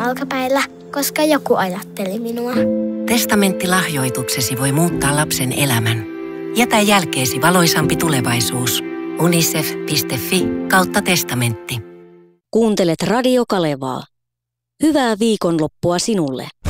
jalkapäillä, koska joku ajatteli minua. Testamenttilahjoituksesi voi muuttaa lapsen elämän. Jätä jälkeesi valoisampi tulevaisuus. unicef.fi/testamentti. Kuuntelet Radio Kalevaa. Hyvää viikonloppua sinulle.